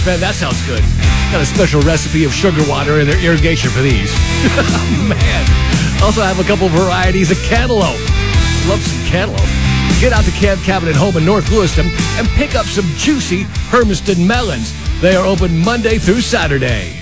Man, that sounds good. Got a special recipe of sugar water in their irrigation for these. Man. Also have a couple varieties of cantaloupe. Love some cantaloupe. Get out to Camp Cabinet Home in North Lewiston and pick up some juicy Hermiston melons. They are open Monday through Saturday.